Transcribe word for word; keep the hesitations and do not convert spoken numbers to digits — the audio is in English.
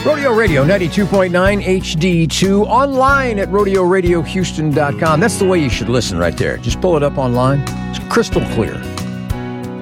Rodeo Radio ninety-two point nine H D two, online at rodeo radio houston dot com. That's the way you should listen right there. Just pull it up online. It's crystal clear.